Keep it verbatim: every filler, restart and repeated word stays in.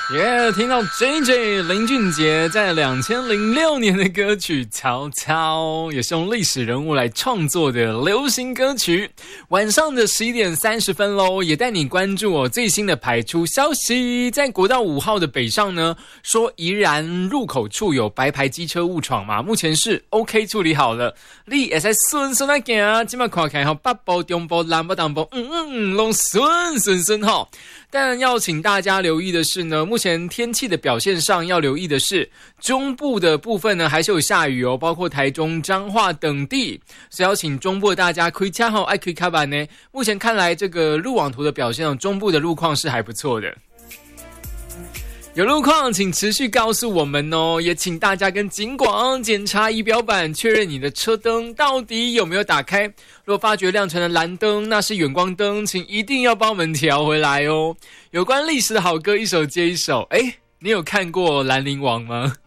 耶、yeah, 听到 J J 林俊杰在两千零六年的歌曲《曹操》，也是用历史人物来创作的流行歌曲。晚上的十一点三十分咯，也带你关注哦最新的排出消息。在国道五号的北上呢，说宜兰入口处有白牌机车误闯嘛，目前是 OK 处理好了。你会使顺顺来行，今麦看起来吼，北部、中部、南部、东部，嗯嗯，拢顺顺顺吼。但要请大家留意的是呢，目前天气的表现上要留意的是，中部的部分呢还是有下雨哦，包括台中、彰化等地，所以要请中部的大家开车后爱开卡板呢。目前看来，这个路网图的表现，中部的路况是还不错的。有路况请持续告诉我们哦，也请大家跟警广检查仪表板，确认你的车灯到底有没有打开。若发觉亮成的蓝灯，那是远光灯，请一定要帮我们调回来哦。有关历史的好歌一首接一首，诶，你有看过兰陵王吗？